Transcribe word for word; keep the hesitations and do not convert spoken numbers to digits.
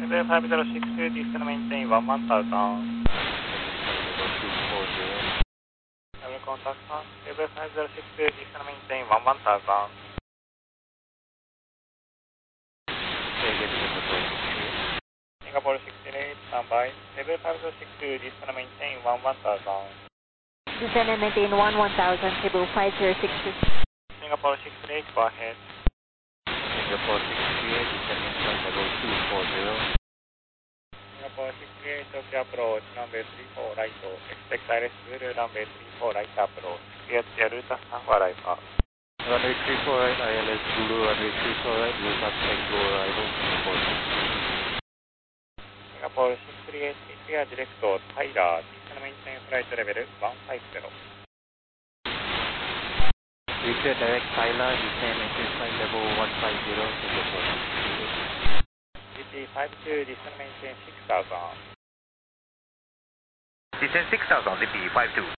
Level five zero six two, descend maintain one one thousand. Level contact one, level five zero six two, descend maintain one one thousand. Singapore sixty-eight, standby. Level five zero six two, descend maintain one one thousand. Descend and maintain one one thousand, table five zero six two. Singapore sixty-eight, go ahead. Singapore sixty-eight, descending from level two four zero. Singapore sixty-eight, Tokyo approach, runway three four right, expect direct through runway three four right approach. Get the route Sangwa right up. Runway three four right, I L S Zulu, runway three four right, Luta Tango arrival, Singapore sixty-eight. Singapore six three eight, India direct to Tyler, descend maintain flight level one five zero. Reach direct Tyler, descend maintain flight level one five zero, Singapore sixty-eight. G T five two, descend maintain six thousand. Descend six thousand, Z P five two.